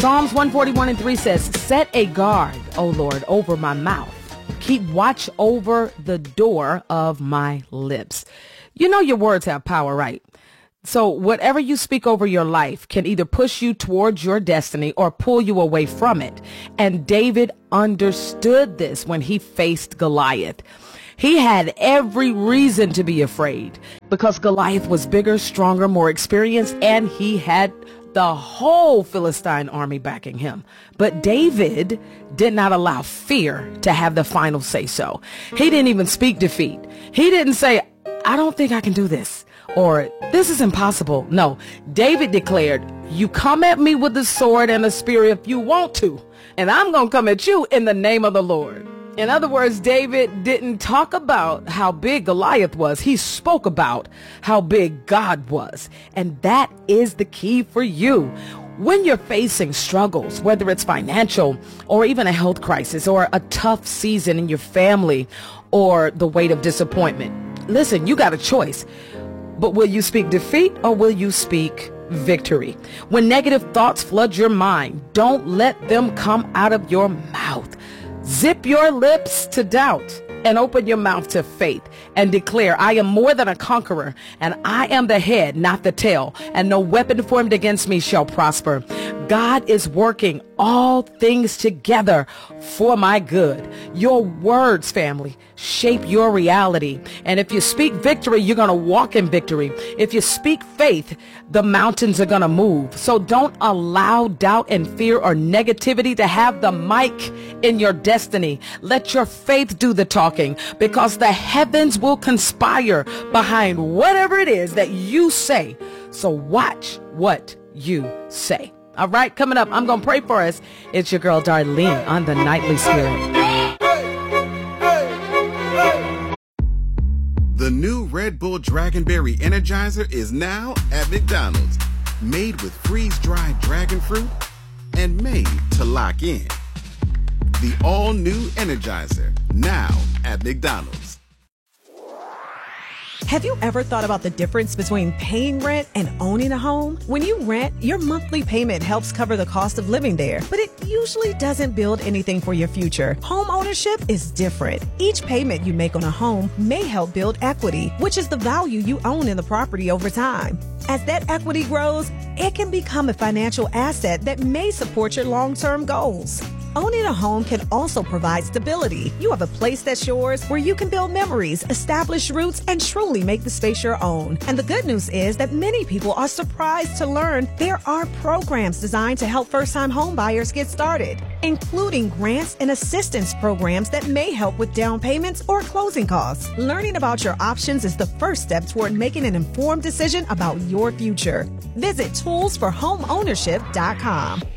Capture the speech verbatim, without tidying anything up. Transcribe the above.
Psalms one forty-one and three says, set a guard, O Lord, over my mouth. Keep watch over the door of my lips. You know your words have power, right? So whatever you speak over your life can either push you towards your destiny or pull you away from it. And David understood this when he faced Goliath. He had every reason to be afraid because Goliath was bigger, stronger, more experienced, and he had the whole Philistine army backing him. But David did not allow fear to have the final say so. He didn't even speak defeat. He didn't say, I don't think I can do this, or this is impossible. No, David declared, you come at me with a sword and a spear if you want to, and I'm going to come at you in the name of the Lord. In other words, David didn't talk about how big Goliath was. He spoke about how big God was. And that is the key for you. When you're facing struggles, whether it's financial or even a health crisis or a tough season in your family or the weight of disappointment, listen, you got a choice. But will you speak defeat or will you speak victory? When negative thoughts flood your mind, don't let them come out of your mouth. Zip your lips to doubt and open your mouth to faith and declare, I am more than a conqueror, and I am the head, not the tail, and no weapon formed against me shall prosper. God is working all things together for my good. Your words, family, shape your reality. And if you speak victory, you're going to walk in victory. If you speak faith, the mountains are going to move. So don't allow doubt and fear or negativity to have the mic in your destiny. Let your faith do the talking, because the heavens will conspire behind whatever it is that you say. So watch what you say. All right, coming up, I'm going to pray for us. It's your girl, Darlene, on the Nightly Spirit. The new Red Bull Dragonberry Energizer is now at McDonald's. Made with freeze-dried dragon fruit and made to lock in. The all-new Energizer, now at McDonald's. Have you ever thought about the difference between paying rent and owning a home? When you rent, your monthly payment helps cover the cost of living there, but it usually doesn't build anything for your future. Home ownership is different. Each payment you make on a home may help build equity, which is the value you own in the property over time. As that equity grows, it can become a financial asset that may support your long-term goals. Owning a home can also provide stability. You have a place that's yours where you can build memories, establish roots, and truly make the space your own. And the good news is that many people are surprised to learn there are programs designed to help first-time home buyers get started, including grants and assistance programs that may help with down payments or closing costs. Learning about your options is the first step toward making an informed decision about your future. Visit tools for home ownership dot com.